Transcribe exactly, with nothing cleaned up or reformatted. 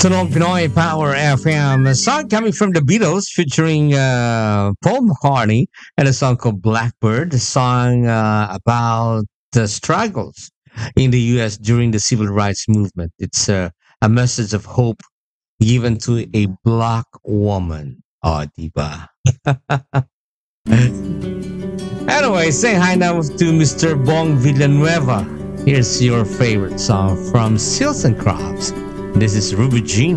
Tunog Pinoy Power F M. A song coming from the Beatles featuring uh, Paul McCartney and a song called Blackbird, a song uh, about the struggles in the U S during the civil rights movement. It's uh, a message of hope given to a black woman. Oh, diba? Anyway, say hi now to Mister Bong Villanueva. Here's your favorite song from Seals and Crofts. This is Ruby Jean.